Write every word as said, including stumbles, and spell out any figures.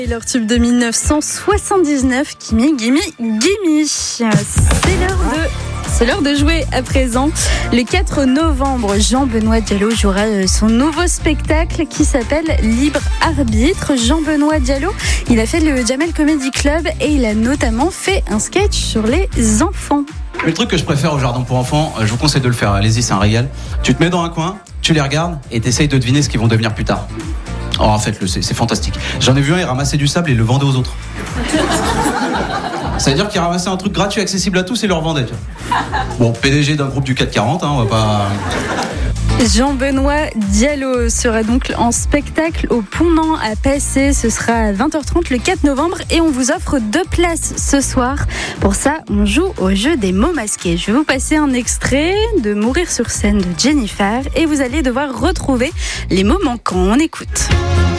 Et leur tube de dix-neuf cent soixante-dix-neuf, Gimme Gimme Gimme. C'est l'heure de... C'est l'heure de jouer à présent. Le quatre novembre, Jean-Benoît Diallo jouera son nouveau spectacle qui s'appelle Libre Arbitre. Jean-Benoît Diallo, il a fait le Jamel Comedy Club et il a notamment fait un sketch sur les enfants. Mais le truc que je préfère au jardin pour enfants, je vous conseille de le faire, allez-y, c'est un régal. Tu te mets dans un coin, tu les regardes et t'essayes de deviner ce qu'ils vont devenir plus tard. Oh, en fait, c'est, c'est fantastique. J'en ai vu un, il ramassait du sable et il le vendait aux autres. Ça veut dire qu'il ramassait un truc gratuit, accessible à tous et le revendait. Bon, P D G d'un groupe du quatre quarante, hein, on va pas... Jean-Benoît Diallo sera donc en spectacle au Pont-Nant à Passé. Ce sera à vingt heures trente le quatre novembre et on vous offre deux places ce soir. Pour ça, on joue au jeu des mots masqués. Je vais vous passer un extrait de Mourir sur scène de Jennifer et vous allez devoir retrouver les mots manquants. On écoute.